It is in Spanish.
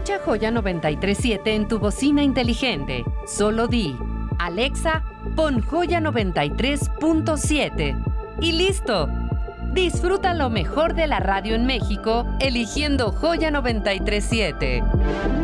Escucha Joya 93.7 en tu bocina inteligente. Solo di, Alexa, pon Joya 93.7. Y listo. Disfruta lo mejor de la radio en México eligiendo Joya 93.7.